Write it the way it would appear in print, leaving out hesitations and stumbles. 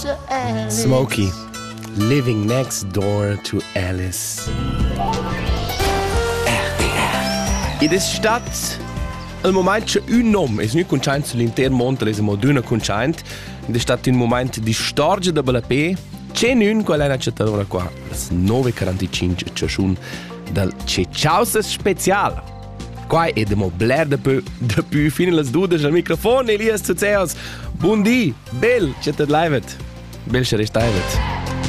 Smokey, living next door to Alice. Ed è stato il momento che un nome è non conosciuto sull'intero mondo, è una conosciuta. Ed è stato un momento di storia da bella pe. C'è un qual è una cittadina qua. Le 9:45 c'è un del Cecciausa speciale. Qua è da blair da più fino alle 12 al microfono. Elias Zuzeos. Buondì, bel, c'è te livet. Bel, c'è restaivet.